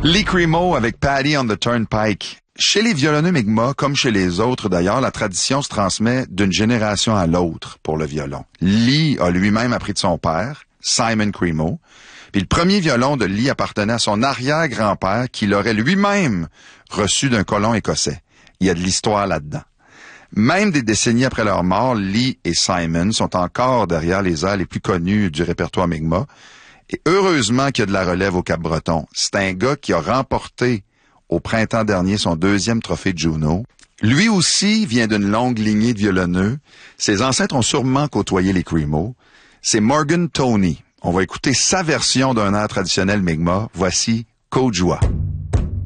Lee Cremo avec Paddy on the Turnpike. Chez les violonneux Mi'kmaq, comme chez les autres d'ailleurs, la tradition se transmet d'une génération à l'autre pour le violon. Lee a lui-même appris de son père, Simon Cremo. Puis le premier violon de Lee appartenait à son arrière-grand-père qui l'aurait lui-même reçu d'un colon écossais. Il y a de l'histoire là-dedans. Même des décennies après leur mort, Lee et Simon sont encore derrière les airs les plus connus du répertoire Mi'kmaq. Et heureusement qu'il y a de la relève au Cap-Breton. C'est un gars qui a remporté au printemps dernier son 2e trophée de Juno. Lui aussi vient d'une longue lignée de violonneux. Ses ancêtres ont sûrement côtoyé les Cremo. C'est Morgan Toney. On va écouter sa version d'un air traditionnel Mi'kmaq. Voici Côte-Joie.